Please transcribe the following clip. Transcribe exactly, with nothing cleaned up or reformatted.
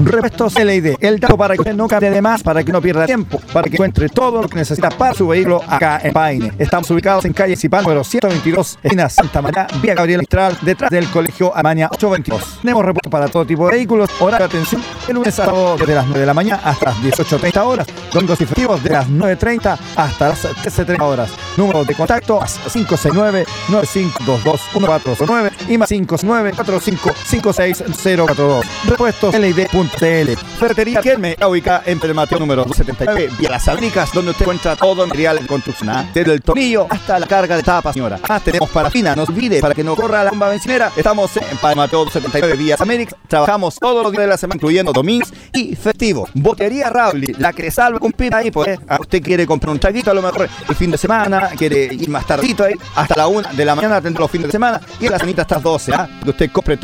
Repuestos L I D, el dato para que usted no cambie de más, para que no pierda tiempo, para que encuentre todo lo que necesita para su vehículo acá en Paine. Estamos ubicados en calle Cipán, número ciento veintidós, esquina Santa María, vía Gabriel Mistral, detrás del Colegio Alemania ochocientos veintidós. Tenemos repuestos para todo tipo de vehículos, horario de atención, el lunes a sábado desde las nueve de la mañana hasta las dieciocho treinta horas, domingos y festivos de las nueve treinta hasta las trece treinta horas. Número de contacto más cinco seis nueve, nueve cinco dos dos, uno cuatro nueve y más cinco seis nueve, cuatro cinco cinco seis cero cuatro dos. Repuestos L I D punto C L. Ferretería Quierme, ubicada en Pedro Mateo número doscientos setenta y nueve, vía Las Américas, donde usted encuentra todo el material de construcción, ¿ah? Desde el tornillo hasta la carga de tapa, señora. Además tenemos parafina, no se olvide, para que no corra la bomba bencinera. Estamos en Pedro Mateo doscientos setenta y nueve, vía Las Américas. Trabajamos todos los días de la semana, incluyendo domingos y festivos. Botería Rauli, la que salva cumplir ahí, pues, ¿eh? Usted quiere comprar un traguito a lo mejor el fin de semana, quiere ir más tardito ahí, hasta la una de la mañana, atender los fines de semana, y en la cenita hasta las doce, ¿ah? Que usted compre